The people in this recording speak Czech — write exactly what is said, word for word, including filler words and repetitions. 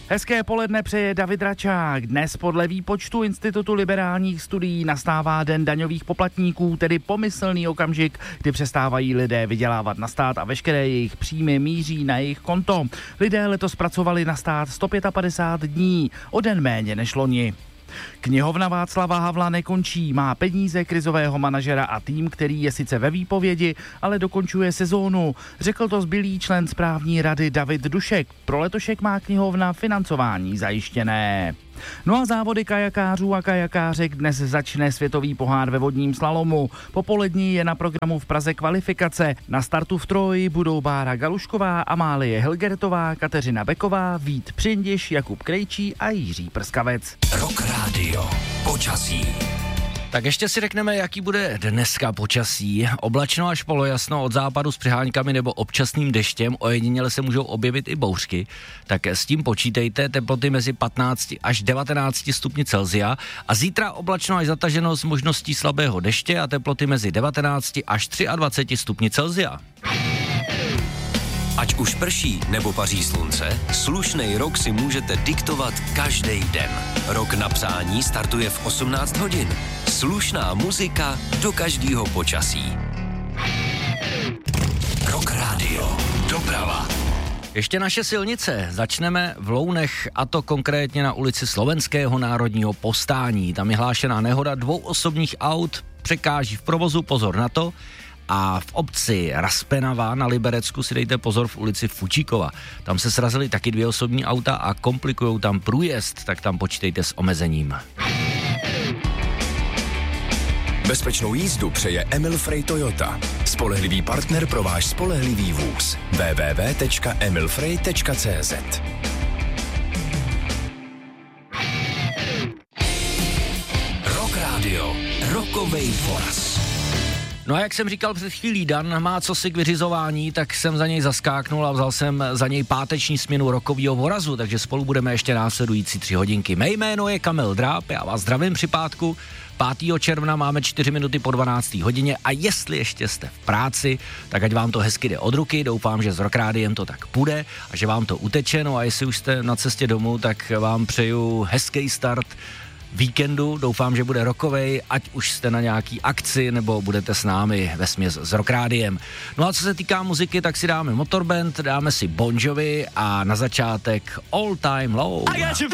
Hezké poledne přeje David Račák. Dnes podle výpočtu Institutu liberálních studií nastává den daňových poplatníků, tedy pomyslný okamžik, kdy přestávají lidé vydělávat na stát a veškeré jejich příjmy míří na jejich konto. Lidé letos pracovali na stát sto padesát pět dní, o den méně než loni. Knihovna Václava Havla nekončí, má peníze, krizového manažera a tým, který je sice ve výpovědi, ale dokončuje sezónu. Řekl to zbylý člen správní rady David Dušek. Pro letošek má knihovna financování zajištěné. No a závody kajakářů a kajakářek dnes začne světový pohár ve vodním slalomu. Popolední je na programu v Praze kvalifikace. Na startu v Troji budou Bára Galušková, Amálie Hilgertová, Kateřina Beková, Vít Přindiš, Jakub Krejčí a Jiří Prskavec. Rock Radio. Počasí. Tak ještě si řekneme, jaký bude dneska počasí. Oblačno až polojasno od západu s přiháňkami nebo občasným deštěm, ojediněle se můžou objevit i bouřky. Tak s tím počítejte, teploty mezi patnáct až devatenáct stupni Celsia a zítra oblačno až zataženo s možností slabého deště a teploty mezi devatenáct až dvacet tři stupni Celsia. Ať už prší nebo paří slunce, slušnej rok si můžete diktovat každý den. Rok na přání startuje v osmnáct hodin. Slušná muzika do každého počasí. Rock Radio. Doprava. Ještě naše silnice. Začneme v Lounech, a to konkrétně na ulici Slovenského národního povstání. Tam je hlášená nehoda dvou osobních aut, překáží v provozu, pozor na to. A v obci Raspenava na Liberecku si dejte pozor v ulici Fučíkova. Tam se srazily taky dvě osobní auta a komplikujou tam průjezd, tak tam počítejte s omezením. Bezpečnou jízdu přeje Emil Frey Toyota. Spolehlivý partner pro váš spolehlivý vůz. w w w tečka emil frey tečka c z Rock Radio. Rokovej voraz. No a jak jsem říkal před chvílí, Dan má cosi k vyřizování, tak jsem za něj zaskáknul a vzal jsem za něj páteční směnu rokovýho vorazu, takže spolu budeme ještě následující tři hodinky. Mé jméno je Kamil Dráb, já vás zdravím při pátku. pátého června máme čtyři minuty po dvanácté hodině a jestli ještě jste v práci, tak ať vám to hezky jde od ruky, doufám, že s Rock Rádiem to tak půjde a že vám to uteče, no a jestli už jste na cestě domů, tak vám přeju hezký start víkendu, doufám, že bude rockovej, ať už jste na nějaký akci, nebo budete s námi vesměs s Rock Rádiem. No a co se týká muziky, tak si dáme Motorband, dáme si Bon Jovi a na začátek All Time Low.